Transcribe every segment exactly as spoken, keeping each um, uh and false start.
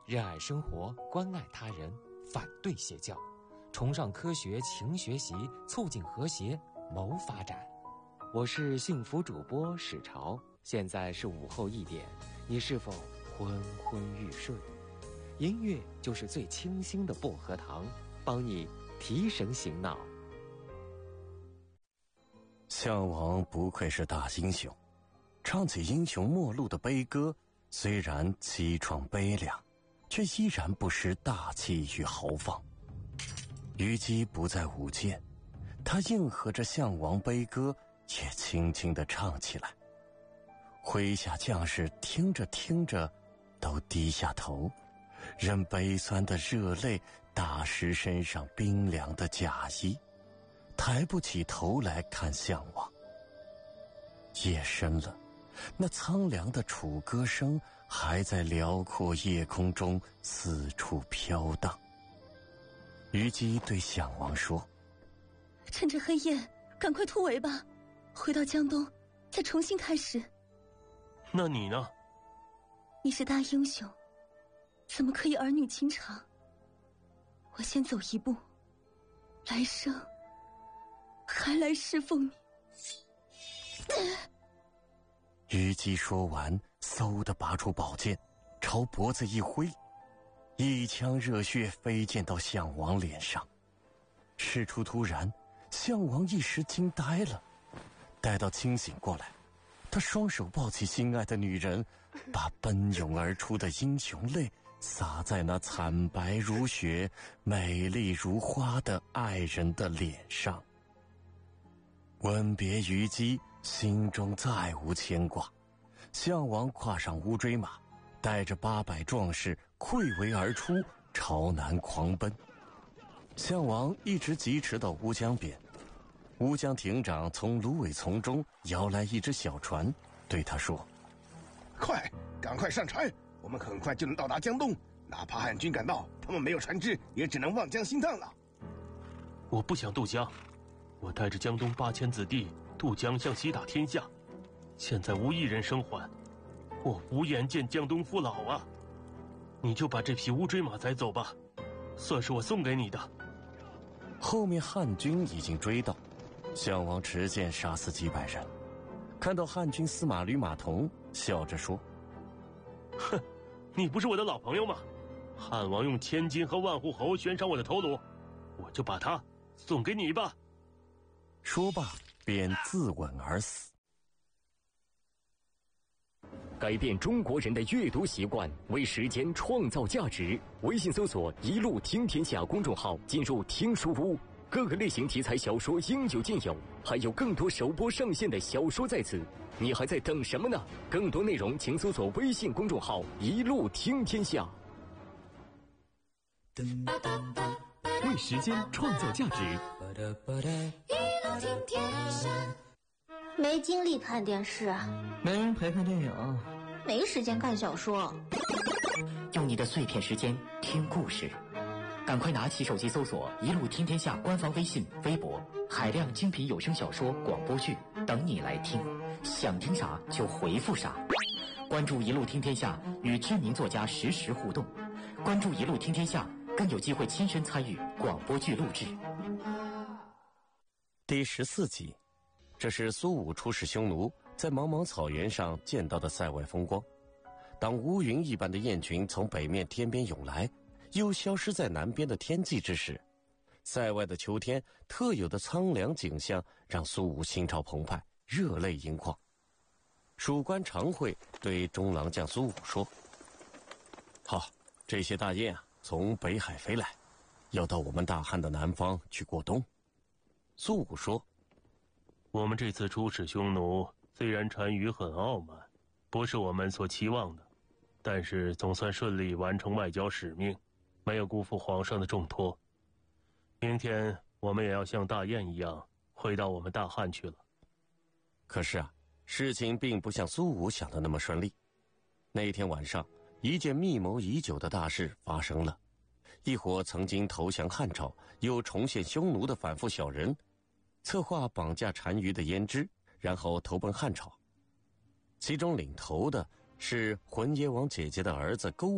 热爱生活，关爱他人，反对邪教，崇尚科学，勤学习，促进和谐，谋发展。我是幸福主播史潮，现在是午后一点，你是否昏昏欲睡？音乐就是最清新的薄荷糖，帮你提神醒脑。 项王不愧是大英雄，唱起英雄末路的悲歌，虽然凄怆悲凉，却依然不失大气与豪放。虞姬不再舞剑，他应和着项王悲歌，也轻轻地唱起来。麾下将士听着听着都低下头，任悲酸的热泪打湿身上冰凉的甲衣，抬不起头来看项王。夜深了，那苍凉的楚歌声还在辽阔夜空中四处飘荡。虞姬对项王说： 趁着黑夜赶快突围吧，回到江东再重新开始。 那你呢？ 你是大英雄，怎么可以儿女情长？我先走一步，来生还来侍奉你。 虞姬说完，嗖地拔出宝剑，朝脖子一挥，一腔热血飞溅到项王脸上。事出突然，项王一时惊呆了，待到清醒过来，他双手抱起心爱的女人，把奔涌而出的英雄泪洒在那惨白如雪、美丽如花的爱人的脸上。吻别虞姬，心中再无牵挂。项王跨上乌骓马，带着八百壮士溃围而出，朝南狂奔。项王一直疾驰到乌江边，乌江亭长从芦苇丛中摇来一只小船，对他说： 快，赶快上船，我们很快就能到达江东，哪怕汉军赶到，他们没有船只，也只能望江兴叹了。 我不想渡江，我带着江东八千子弟渡江向西打天下，现在无一人生还，我无颜见江东父老啊！你就把这匹乌骓马载走吧，算是我送给你的。 后面汉军已经追到，项王持剑杀死几百人，看到汉军司马吕马童，笑着说： 哼，你不是我的老朋友吗？汉王用千金和万户侯悬赏我的头颅，我就把它送给你吧。 说罢便自刎而死。 改变中国人的阅读习惯，为时间创造价值。微信搜索一路听天下公众号，进入听书屋，各个类型题材小说应有尽有，还有更多首播上线的小说在此，你还在等什么呢？更多内容请搜索微信公众号一路听天下。 为时间创造价值， 一路听天下。没精力看电视， 没人陪看电影， 没时间看小说， 用你的碎片时间听故事，赶快拿起手机搜索一路听天下官方微信微博，海量精品有声小说广播剧等你来听，想听啥就回复啥。关注一路听天下，与知名作家实时互动，关注一路听天下，更有机会亲身参与广播剧录制。 第十四集，这是苏武出使匈奴在茫茫草原上见到的塞外风光。当乌云一般的雁群从北面天边涌来，又消失在南边的天际之时，塞外的秋天特有的苍凉景象让苏武心潮澎湃，热泪盈眶。属官常惠对中郎将苏武说：好，这些大雁啊，从北海飞来，要到我们大汉的南方去过冬。苏武说： 我们这次出使匈奴，虽然单于很傲慢，不是我们所期望的，但是总算顺利完成外交使命，没有辜负皇上的重托。明天我们也要像大雁一样回到我们大汉去了。 可是啊，事情并不像苏武想的那么顺利。那天晚上，一件密谋已久的大事发生了。一伙曾经投降汉朝又重现匈奴的反复小人，策划绑架单于的胭脂，然后投奔汉朝。其中领头的是浑邪王姐姐的儿子勾王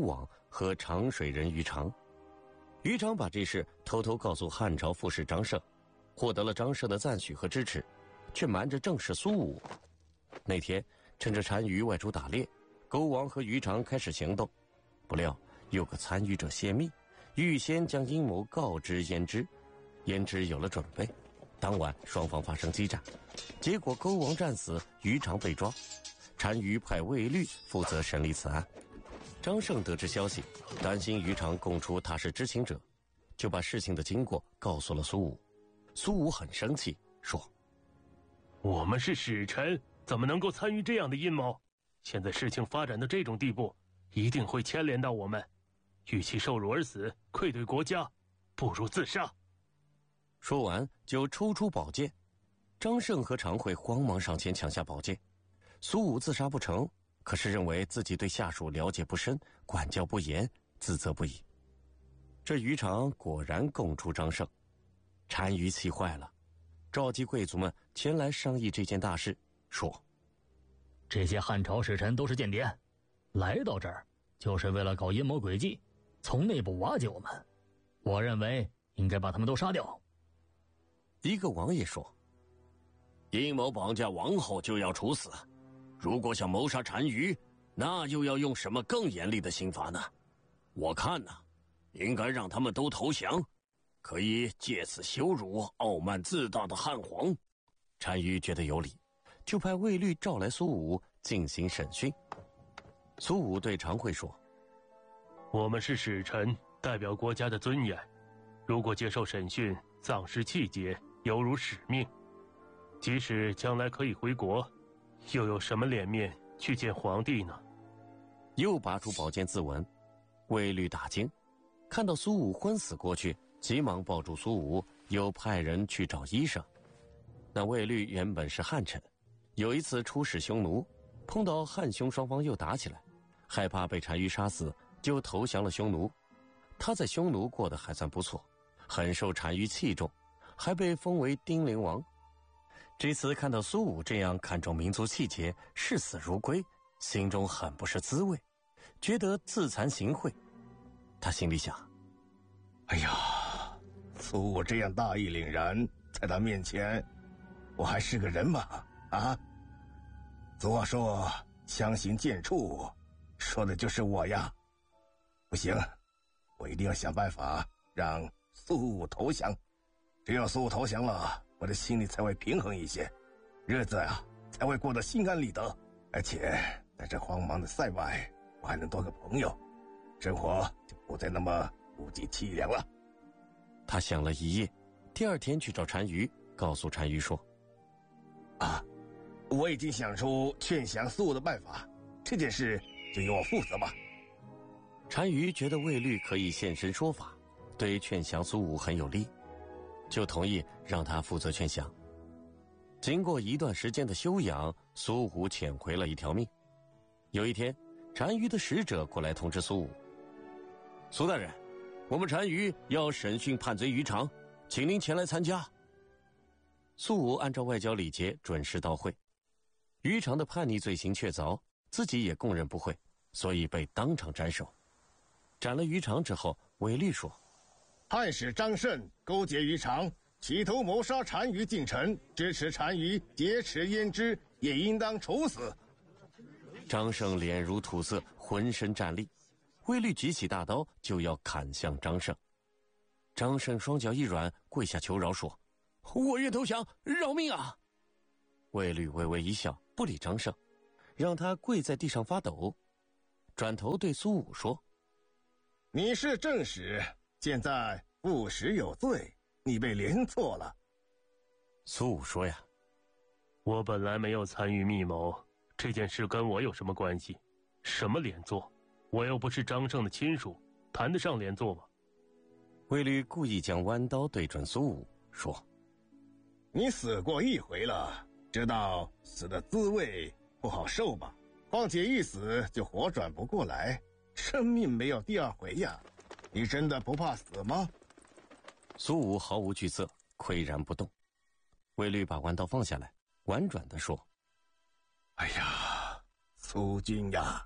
和长水人于常。于常把这事偷偷告诉汉朝副使张胜，获得了张胜的赞许和支持，却瞒着正室苏武。那天趁着单于外出打猎，勾王和于常开始行动，不料有个参与者泄密，预先将阴谋告知胭脂，胭脂有了准备。当晚双方发生激战，结果勾王战死，于常被抓，单于派卫律负责审理此案。张胜得知消息，担心于常供出他是知情者，就把事情的经过告诉了苏武。苏武很生气，说： 我们是使臣，怎么能够参与这样的阴谋？现在事情发展到这种地步，一定会牵连到我们，与其受辱而死，愧对国家，不如自杀。 说完就抽出宝剑，张胜和常惠慌忙上前抢下宝剑。苏武自杀不成，可是认为自己对下属了解不深，管教不严，自责不已。这于常果然供出张胜，单于气坏了，召集贵族们前来商议这件大事，说： 这些汉朝使臣都是间谍，来到这儿就是为了搞阴谋诡计，从内部瓦解我们。我认为应该把他们都杀掉。 一个王爷说：阴谋绑架王后就要处死，如果想谋杀单于，那又要用什么更严厉的刑罚呢？我看呢，应该让他们都投降，可以借此羞辱傲慢自大的汉皇。单于觉得有理，就派卫律召来苏武进行审讯。苏武对常惠说： 我们是使臣，代表国家的尊严，如果接受审讯，丧失气节，犹如使命。即使将来可以回国，又有什么脸面去见皇帝呢？ 又拔出宝剑自刎。卫律大惊，看到苏武昏死过去，急忙抱住苏武，又派人去找医生。那卫律原本是汉臣，有一次出使匈奴，碰到汉匈双方又打起来，害怕被单于杀死，就投降了匈奴。他在匈奴过得还算不错，很受单于器重，还被封为丁陵王。这次看到苏武这样看重民族气节，视死如归，心中很不是滋味，觉得自惭形秽。他心里想： 哎呀，苏武这样大义凛然，在他面前，我还是个人吗？啊！俗话说相形见绌，说的就是我呀。不行，我一定要想办法让苏武投降。只有苏武投降了，我的心里才会平衡一些，日子啊才会过得心安理得。而且在这荒茫的塞外，我还能多个朋友，生活就不再那么孤寂凄凉了。 他想了一夜，第二天去找单于，告诉单于说： 啊，我已经想出劝降苏武的办法，这件事就由我负责吧。 单于觉得卫律可以现身说法，对劝降苏武很有利，就同意让他负责劝降。经过一段时间的休养，苏武捡回了一条命。有一天，单于的使者过来通知苏武：苏大人，我们单于要审讯叛贼于常，请您前来参加。苏武按照外交礼节准时到会。于常的叛逆罪行确凿，自己也供认不讳，所以被当场斩首。斩了于常之后，卫律说： 汉使张胜勾结于常，企图谋杀单于近臣，支持单于劫持胭脂，也应当处死。 张胜脸如土色，浑身战栗，卫律举起大刀就要砍向张胜。张胜双脚一软，跪下求饶说：我愿投降，饶命啊！卫律微微一笑，不理张胜，让他跪在地上发抖，转头对苏武说： 你是正使，现在不实有罪，你被连坐了。 苏武说呀： 我本来没有参与密谋，这件事跟我有什么关系？什么连坐？我又不是张胜的亲属，谈得上连坐吗？ 卫律故意将弯刀对准苏武，说： 你死过一回了，知道死的滋味不好受吧？况且一死就活转不过来，生命没有第二回呀！你真的不怕死吗？ 苏武毫无惧色，岿然不动。卫律把弯刀放下来，婉转地说： 哎呀，苏君呀，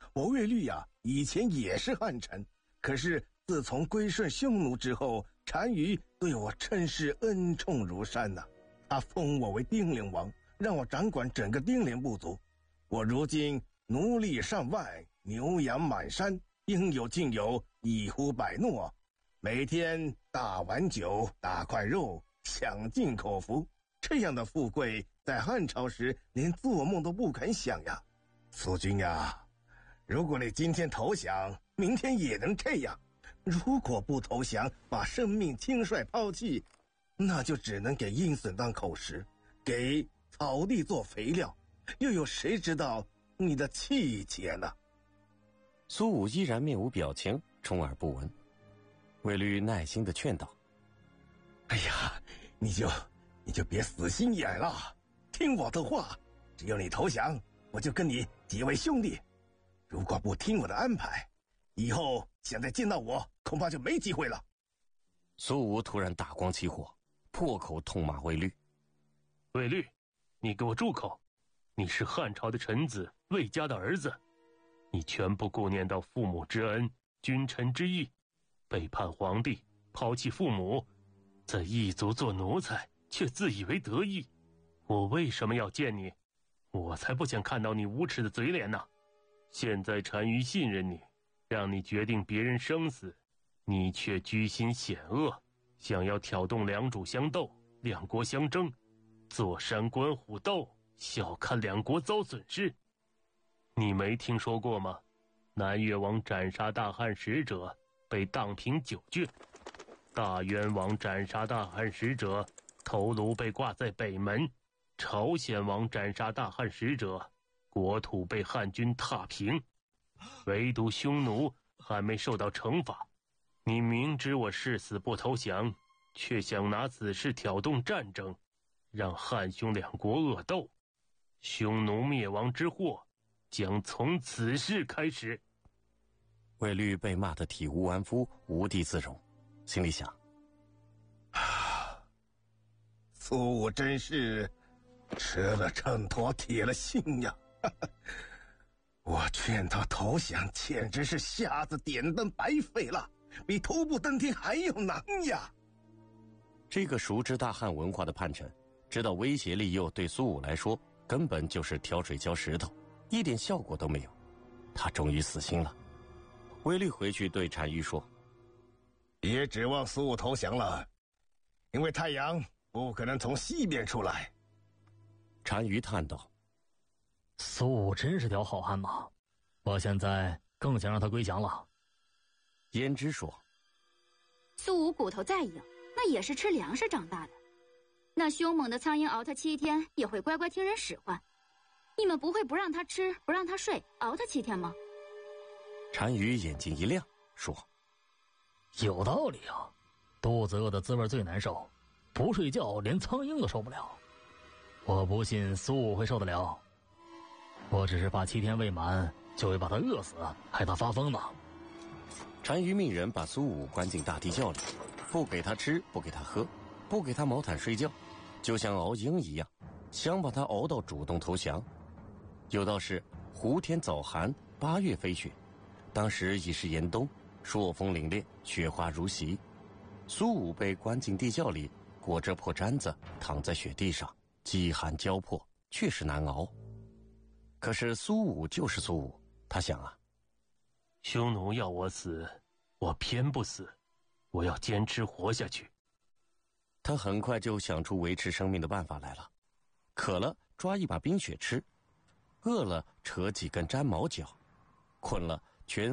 我卫律呀、啊，以前也是汉臣，可是自从归顺匈奴之后，单于对我真是恩宠如山呐、啊。他封我为丁陵王，让我掌管整个丁陵部族。我如今奴隶上万，牛羊满山，应有尽有，一呼百诺。每天大碗酒，大块肉，享尽口福。这样的富贵，在汉朝时连做梦都不肯想呀。苏君呀，如果你今天投降，明天也能这样；如果不投降，把生命轻率抛弃，那就只能给鹰隼当口实，给草地做肥料，又有谁知道你的气节呢？ 苏武依然面无表情，充耳不闻。卫律耐心地劝道：“ 哎呀，你就你就别死心眼了，听我的话，只要你投降，我就跟你结为兄弟。如果不听我的安排，以后想再见到我，恐怕就没机会了。” 苏武突然大光起火，破口痛骂卫律：“ 卫律，你给我住口！你是汉朝的臣子，卫家的儿子，你全不顾念到父母之恩、君臣之义，背叛皇帝，抛弃父母，在异族做奴才，却自以为得意。我为什么要见你？我才不想看到你无耻的嘴脸呢！现在单于信任你，让你决定别人生死，你却居心险恶，想要挑动两主相斗，两国相争，坐山观虎斗，小看两国遭损失。你没听说过吗？南越王斩杀大汉使者，被荡平九郡；大渊王斩杀大汉使者，头颅被挂在北门；朝鲜王斩杀大汉使者，国土被汉军踏平。唯独匈奴还没受到惩罚。你明知我誓死不投降，却想拿此事挑动战争，让汉匈两国恶斗。匈奴灭亡之祸将从此事开始。 卫律被骂得体无完肤，无地自容，心里想： 啊，苏武真是吃了秤砣铁了心呀！我劝他投降，简直是瞎子点灯，白费了，比徒步登天还要难呀！ 这个熟知大汉文化的叛臣，知道威胁利诱对苏武来说根本就是挑水浇石头，一点效果都没有。他终于死心了。卫律回去对单于说：“ 别指望苏武投降了，因为太阳不可能从西边出来。” 单于叹道：“ 苏武真是条好汉嘛！我现在更想让他归降了。” 胭脂说：“ 苏武骨头再硬，那也是吃粮食长大的。那凶猛的苍蝇熬他七天，也会乖乖听人使唤。你们不会不让他吃，不让他睡，熬他七天吗？” 单于眼睛一亮，说：“ 有道理啊！肚子饿的滋味最难受，不睡觉连苍蝇都受不了。我不信苏武会受得了。我只是怕七天未满就会把他饿死，害他发疯呢。” 单于命人把苏武关进大地窖里，不给他吃，不给他喝，不给他毛毯睡觉，就像熬鹰一样，想把他熬到主动投降。有道是胡天早寒，八月飞雪。当时已是严冬，朔风凛冽，雪花如席。苏武被关进地窖里，裹着破毡子躺在雪地上，饥寒交迫，确实难熬。可是苏武就是苏武，他想啊， 匈奴要我死，我偏不死，我要坚持活下去。 他很快就想出维持生命的办法来了：渴了抓一把冰雪吃，饿了扯几根毡毛嚼，困了